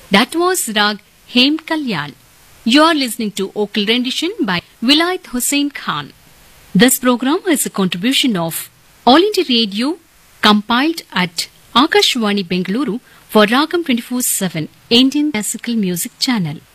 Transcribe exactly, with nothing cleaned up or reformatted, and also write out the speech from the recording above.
That was Rag Hem Kalyan. You are listening to vocal rendition by Vilayat Hussain Khan. This program is a contribution of All India Radio, compiled at Akashwani Bengaluru for Ragam twenty-four seven Indian Classical Music Channel.